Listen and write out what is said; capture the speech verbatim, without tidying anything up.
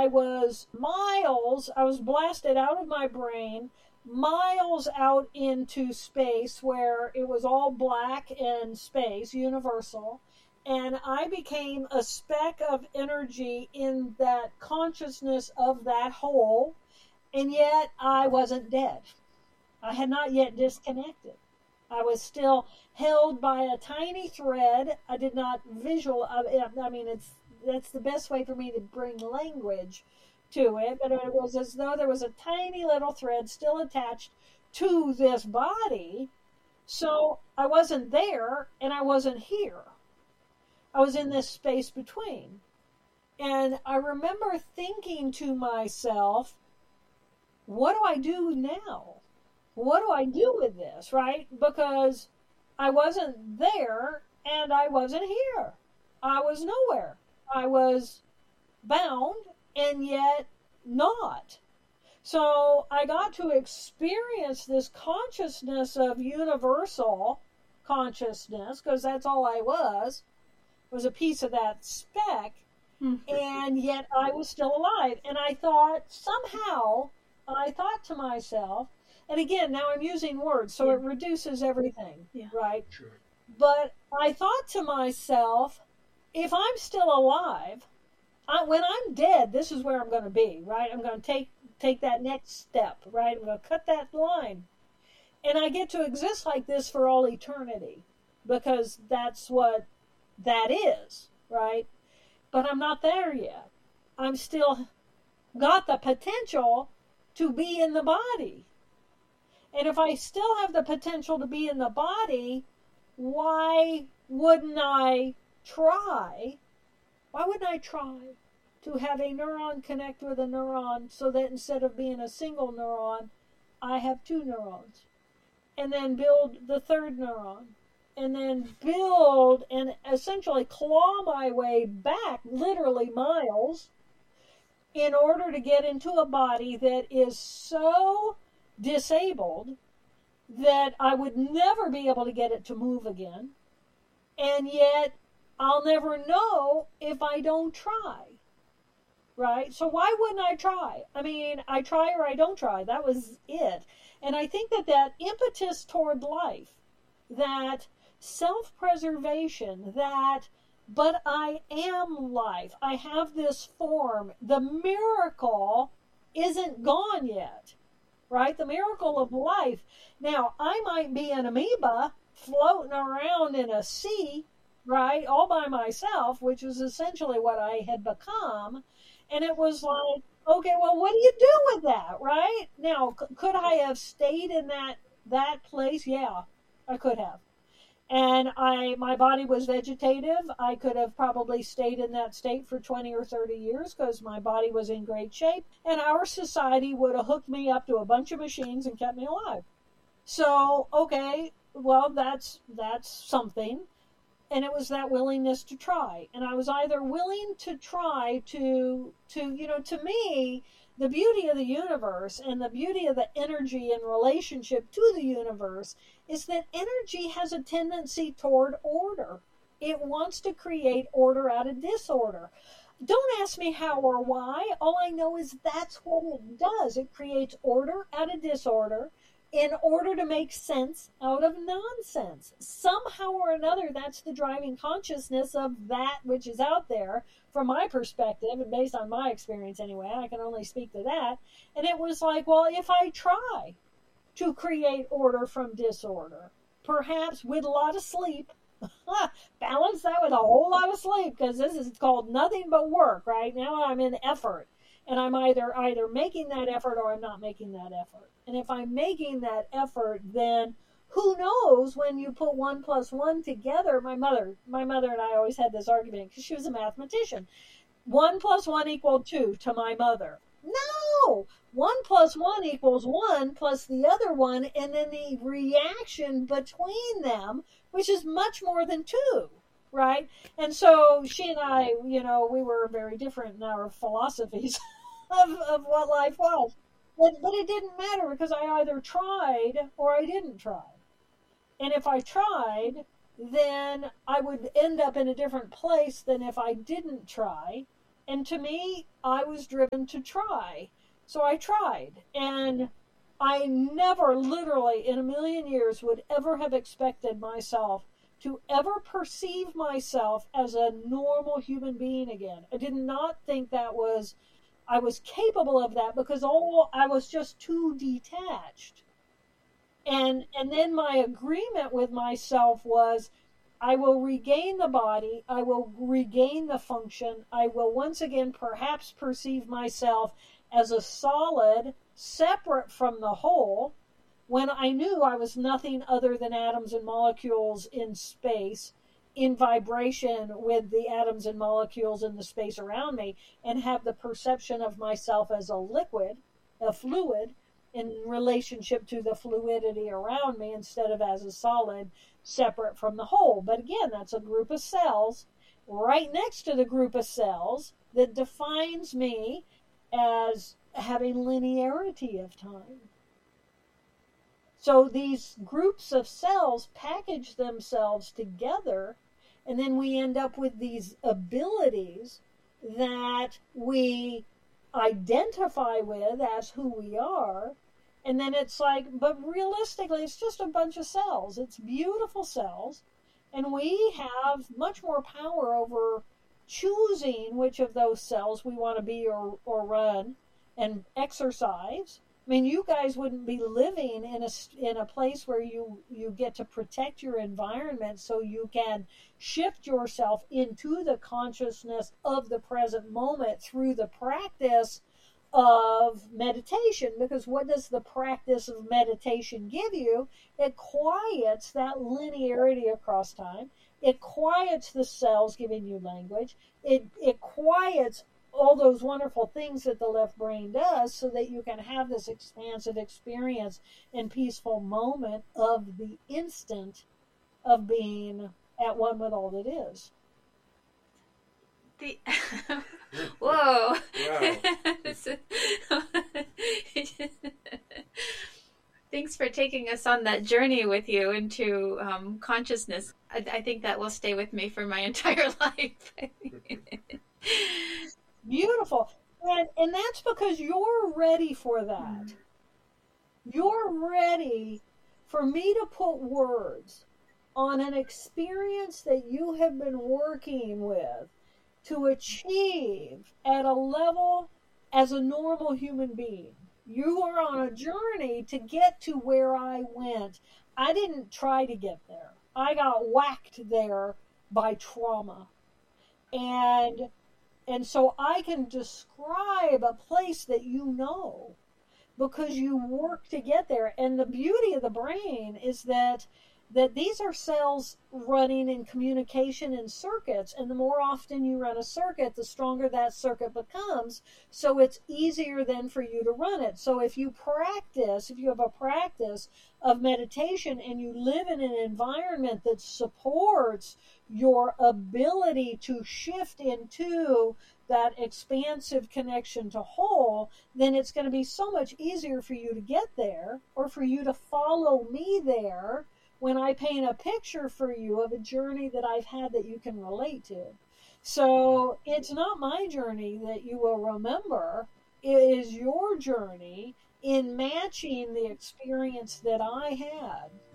I was miles, I was blasted out of my brain, miles out into space where it was all black and space, universal. And I became a speck of energy in that consciousness of that whole. And yet I wasn't dead. I had not yet disconnected. I was still held by a tiny thread. I did not visual. I mean, it's that's the best way for me to bring language to it. But it was as though there was a tiny little thread still attached to this body. So I wasn't there and I wasn't here. I was in this space between. And I remember thinking to myself, what do I do now? What do I do with this, right? Because I wasn't there and I wasn't here. I was nowhere. I was bound and yet not. So I got to experience this consciousness of universal consciousness, because that's all I was, was a piece of that speck. Mm-hmm. And yet I was still alive. And I thought somehow, I thought to myself, and again, now I'm using words, so yeah. It reduces everything, yeah. Right? Sure. But I thought to myself, if I'm still alive, I, when I'm dead, this is where I'm going to be, right? I'm going to take take that next step, right? I'm going to cut that line. And I get to exist like this for all eternity, because that's what that is, right? But I'm not there yet. I'm still got the potential to be in the body. And if I still have the potential to be in the body, why wouldn't I try? Why wouldn't I try to have a neuron connect with a neuron so that instead of being a single neuron, I have two neurons? And then build the third neuron. And then build and essentially claw my way back, literally miles, in order to get into a body that is so disabled that I would never be able to get it to move again. And yet I'll never know if I don't try. Right? So why wouldn't I try? I mean, I try or I don't try. That was it. And I think that that impetus toward life, that self-preservation, that but I am life, I have this form, the miracle isn't gone yet, right? The miracle of life. Now, I might be an amoeba floating around in a sea, right, all by myself, which is essentially what I had become. And it was like, okay, well, what do you do with that, right? Now, c- could I have stayed in that that place? Yeah, I could have. And I, my body was vegetative. I could have probably stayed in that state for twenty or thirty years because my body was in great shape. And our society would have hooked me up to a bunch of machines and kept me alive. So, okay, well, that's that's something. And it was that willingness to try. And I was either willing to try to, to you know, to me, the beauty of the universe and the beauty of the energy in relationship to the universe is that energy has a tendency toward order. It wants to create order out of disorder. Don't ask me how or why. All I know is that's what it does. It creates order out of disorder in order to make sense out of nonsense. Somehow or another, that's the driving consciousness of that which is out there, from my perspective, and based on my experience anyway. I can only speak to that. And it was like, well, if I try to create order from disorder, perhaps with a lot of sleep, balance that with a whole lot of sleep, because this is called nothing but work, right? Now I'm in effort. And I'm either either making that effort or I'm not making that effort. And if I'm making that effort, then who knows when you put one plus one together. My mother, my mother and I always had this argument because she was a mathematician. One plus one equaled two to my mother. No! One plus one equals one plus the other one, and then the reaction between them, which is much more than two. Right? And so she and I, you know, we were very different in our philosophies of, of what life was. But, but it didn't matter because I either tried or I didn't try. And if I tried, then I would end up in a different place than if I didn't try. And to me, I was driven to try. So I tried. And I never, literally, in a million years, would ever have expected myself to ever perceive myself as a normal human being again. I did not think that was, I was capable of that, because all, I was just too detached. And, and then my agreement with myself was, I will regain the body, I will regain the function, I will once again perhaps perceive myself as a solid, separate from the whole, when I knew I was nothing other than atoms and molecules in space, in vibration with the atoms and molecules in the space around me, and have the perception of myself as a liquid, a fluid, in relationship to the fluidity around me, instead of as a solid, separate from the whole. But again, that's a group of cells right next to the group of cells that defines me as having linearity of time. So these groups of cells package themselves together, and then we end up with these abilities that we identify with as who we are. And then it's like, but realistically, it's just a bunch of cells. It's beautiful cells. And we have much more power over choosing which of those cells we want to be or, or run and exercise. I mean, you guys wouldn't be living in a, in a place where you, you get to protect your environment so you can shift yourself into the consciousness of the present moment through the practice of meditation. Because what does the practice of meditation give you? It quiets that linearity across time. It quiets the cells giving you language. It, it quiets all those wonderful things that the left brain does, so that you can have this expansive experience and peaceful moment of the instant of being at one with all that is. The whoa! Wow. Thanks for taking us on that journey with you into um, consciousness. I, I think that will stay with me for my entire life. Beautiful. And, and that's because you're ready for that. You're ready for me to put words on an experience that you have been working with to achieve at a level as a normal human being. You are on a journey to get to where I went. I didn't try to get there. I got whacked there by trauma. And And so I can describe a place that you know, because you work to get there. And the beauty of the brain is that that these are cells running in communication in circuits. And the more often you run a circuit, the stronger that circuit becomes. So it's easier then for you to run it. So if you practice, if you have a practice of meditation and you live in an environment that supports your ability to shift into that expansive connection to whole, then it's going to be so much easier for you to get there, or for you to follow me there when I paint a picture for you of a journey that I've had that you can relate to. So it's not my journey that you will remember. It is your journey in matching the experience that I had.